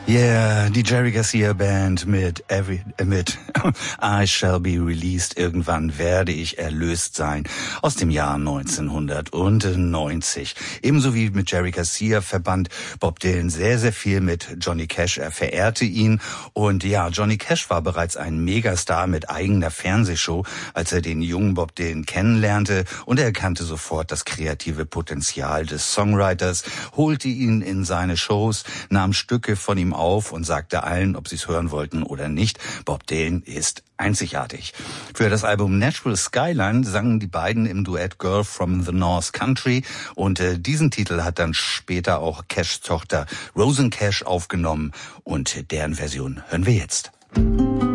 Yeah, die Jerry Garcia Band mit I Shall Be Released, irgendwann werde ich erlöst sein, aus dem Jahr 1990. Ebenso wie mit Jerry Garcia verband Bob Dylan sehr, sehr viel mit Johnny Cash. Er verehrte ihn und ja, Johnny Cash war bereits ein Megastar mit eigener Fernsehshow, als er den jungen Bob Dylan kennenlernte, und er erkannte sofort das kreative Potenzial des Songwriters, holte ihn in seine Shows, nahm Stücke von ihm auf und sagte allen, ob sie es hören wollten oder nicht: Bob Dylan ist einzigartig. Für das Album Nashville Skyline sangen die beiden im Duett Girl from the North Country, und diesen Titel hat dann später auch Cashs Tochter Rosanne Cash aufgenommen, und deren Version hören wir jetzt.